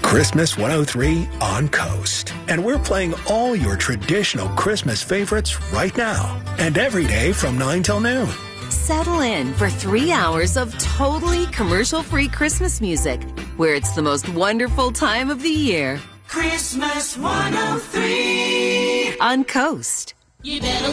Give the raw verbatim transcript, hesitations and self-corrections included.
Christmas one oh three on Coast. And we're playing all your traditional Christmas favorites right now and every day from nine till noon. Settle in for three hours of totally commercial-free Christmas music, where it's the most wonderful time of the year. Christmas one oh three On Coast. You better